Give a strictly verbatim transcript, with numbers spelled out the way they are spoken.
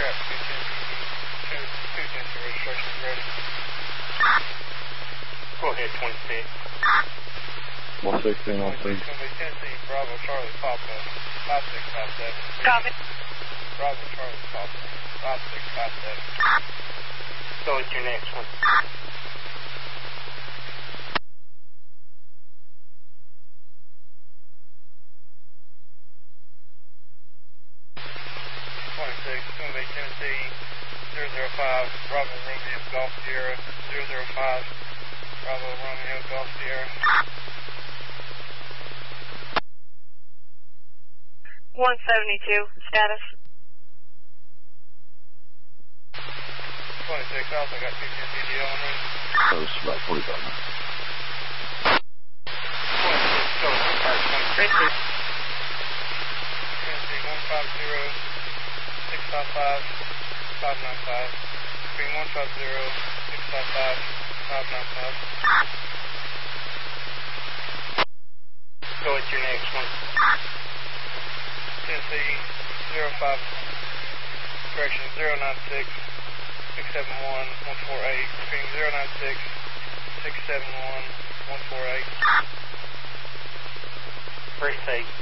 You're at two Tennessee registration is ready. Go ahead, twenty-six. one sixteen, one six. It's going to be Tennessee, Bravo, Charlie, Papa, five six five seven. Copy. Bravo, Charlie, Papa, five six five seven. Go with your next one. twenty-six, it's going to be Tennessee, zero zero five, Bravo, Romeo, Golf, Sierra, zero zero five, Bravo, Romeo, Golf, Sierra. one seventy-two, status. twenty-six, I also got two ten D D L on route. Oh, it's about forty-five minutes. twenty-six, go to twenty-six. Tennessee, one five zero, six five five, five nine five. Between one five zero, six five five, five nine five. Go with your next one. Tennessee, zero five, correction, zero nine six, six seven one, one four eight. Between zero nine six, six seven one, one four eight. Retake.